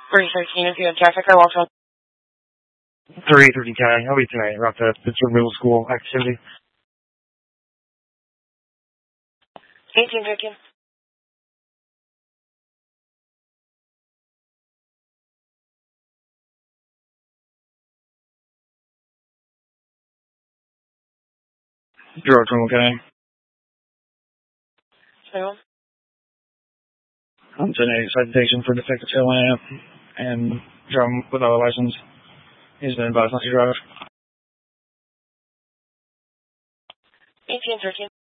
313 if you have traffic or watch on. 330K. How are you today? We're up to Pittsburgh Middle School activity. 1813. Bureau 21K. So, I'm sending a citation for defective tail lamp and driving without a license. He's been advised not to drive. 1813.